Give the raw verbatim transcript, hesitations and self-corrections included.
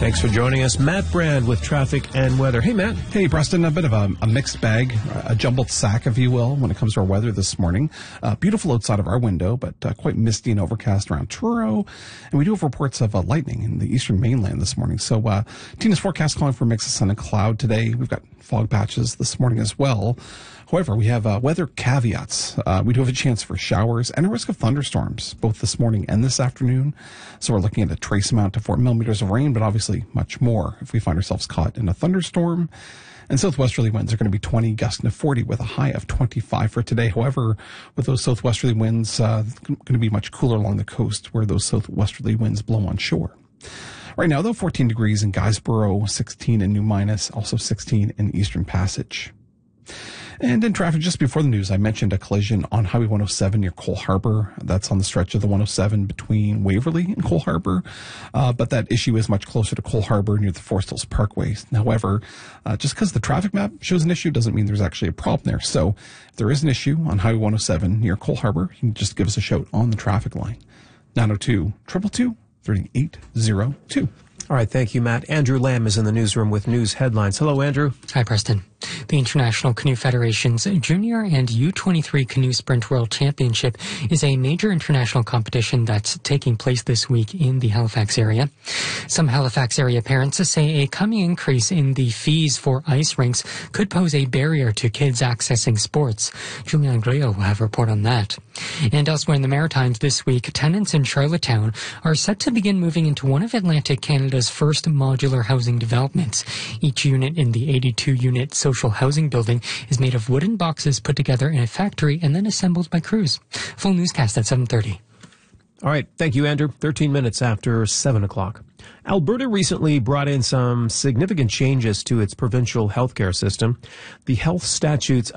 Thanks for joining us. Matt Brand with traffic and weather. Hey, Matt. Hey, Preston. A bit of a, a mixed bag, a jumbled sack, if you will, when it comes to our weather this morning. Uh, beautiful outside of our window, but uh, quite misty and overcast around Truro. And we do have reports of uh, lightning in the eastern mainland this morning. So uh, Tina's forecast calling for a mix of sun and cloud today. We've got fog patches this morning as well. However, we have uh, weather caveats. Uh, we do have a chance for showers and a risk of thunderstorms, both this morning and this afternoon. So we're looking at a trace amount to four millimeters of rain, but obviously much more if we find ourselves caught in a thunderstorm. And southwesterly winds are going to be twenty, gusting to forty with a high of twenty-five for today. However, with those southwesterly winds, uh, going to be much cooler along the coast where those southwesterly winds blow on shore. Right now, though, fourteen degrees in Guysborough, sixteen in New Minas, also sixteen in Eastern Passage. And in traffic, just before the news, I mentioned a collision on Highway one oh seven near Cole Harbour. That's on the stretch of the one oh seven between Waverley and Cole Harbour. Uh, but that issue is much closer to Cole Harbour near the Forest Hills Parkway. However, uh, just because the traffic map shows an issue doesn't mean there's actually a problem there. So if there is an issue on Highway one oh seven near Cole Harbour, you can just give us a shout on the traffic line. nine oh two, two two two, three eight oh two. All right, thank you, Matt. Andrew Lamb is in the newsroom with news headlines. Hello, Andrew. Hi, Preston. The International Canoe Federation's Junior and U twenty-three Canoe Sprint World Championship is a major international competition that's taking place this week in the Halifax area. Some Halifax area parents say a coming increase in the fees for ice rinks could pose a barrier to kids accessing sports. Julian Greo will have a report on that. And elsewhere in the Maritimes this week, tenants in Charlottetown are set to begin moving into one of Atlantic Canada's first modular housing developments. Each unit in the eighty-two unit social housing building is made of wooden boxes put together in a factory and then assembled by crews. Full newscast at seven thirty. All right, thank you, Andrew. thirteen minutes after seven o'clock. Alberta recently brought in some significant changes to its provincial healthcare system. The health statutes